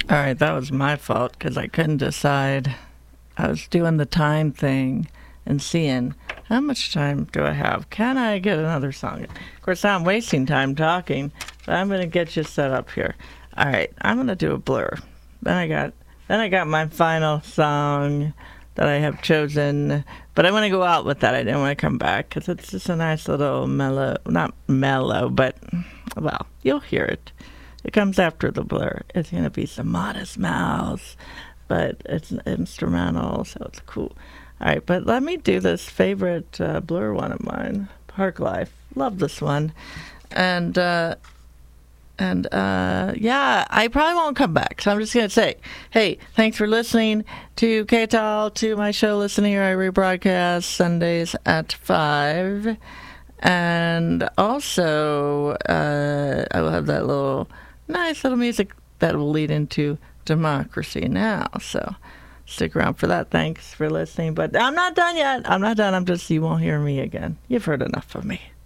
All right, that was my fault because I couldn't decide. I was doing the time thing and seeing how much time do I have. Can I get another song? Of course, I'm wasting time talking, but I'm going to get you set up here. All right, I'm going to do a Blur. Then I got my final song that I have chosen, but I want to go out with that. I didn't want to come back because it's just a nice little mellow, not mellow, but, well, you'll hear it. It comes after the Blur. It's going to be some Modest Mouse, but it's instrumental, so it's cool. All right, but let me do this favorite Blur one of mine, Park Life. Love this one. And yeah, I probably won't come back. So I'm just going to say, hey, thanks for listening to KTAL, to my show Listen Here. I rebroadcast Sundays at 5. And also, I will have that nice little music that will lead into Democracy Now! So stick around for that. Thanks for listening. But I'm not done yet. I'm not done. You won't hear me again. You've heard enough of me.